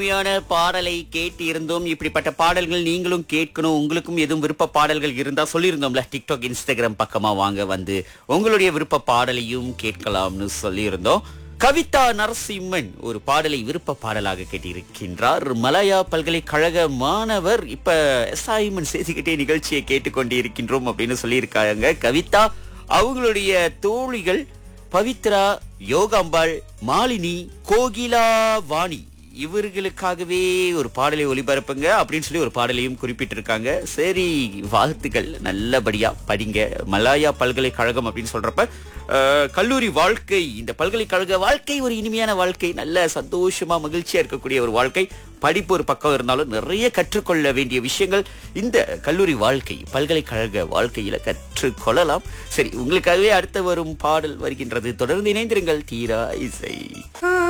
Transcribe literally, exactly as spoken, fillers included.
உண்மையான பாடலை கேட்டு இருந்தோம். இப்படிப்பட்ட பாடல்கள் நீங்களும் கேட்கணும், உங்களுக்கும் எதுவும் விருப்ப பாடல்கள் இருந்தா சொல்லியிருந்தோம்ல, டிக்டாக் இன்ஸ்டாகிராம் பக்கமா வாங்க வந்து உங்களுடைய விருப்ப பாடலையும் கேட்கலாம்னு சொல்லியிருந்தோம். கவிதா நரசிம்மன் ஒரு பாடலை விருப்ப பாடலாக கேட்டிருக்கின்றார். மலாயா பல்கலைக்கழக மாணவர். இப்ப அசைன்மெண்ட் செய்துகிட்டே நிகழ்ச்சியை கேட்டுக்கொண்டு இருக்கின்றோம் அப்படின்னு சொல்லியிருக்காங்க கவிதா. அவங்களுடைய தோழிகள் பவித்ரா, யோகாம்பாள், மாலினி, கோகிலா வாணி இவர்களுக்காகவே ஒரு பாடலை ஒளிபரப்புங்க அப்படின்னு சொல்லி ஒரு பாடலையும் குறிப்பிட்டிருக்காங்க. சரி, வாழ்த்துக்கள், நல்லபடியா படிங்க. மலாயா பல்கலைக்கழகம் அப்படின்னு சொல்றப்ப அஹ், கல்லூரி வாழ்க்கை, இந்த பல்கலைக்கழக வாழ்க்கை ஒரு இனிமையான வாழ்க்கை, நல்ல சந்தோஷமா மகிழ்ச்சியா இருக்கக்கூடிய ஒரு வாழ்க்கை. படிப்பு ஒரு பக்கம் இருந்தாலும் நிறைய கற்றுக்கொள்ள வேண்டிய விஷயங்கள் இந்த கல்லூரி வாழ்க்கை, பல்கலைக்கழக வாழ்க்கையில கற்றுக்கொள்ளலாம். சரி, உங்களுக்காகவே அடுத்த வரும் பாடல் வருகின்றது. தொடர்ந்து இணைந்திருங்கள் தீரா இசை.